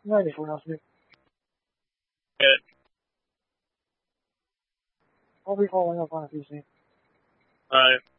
ready for now, Snoop. Good. I'll be following up on a few things. Alright.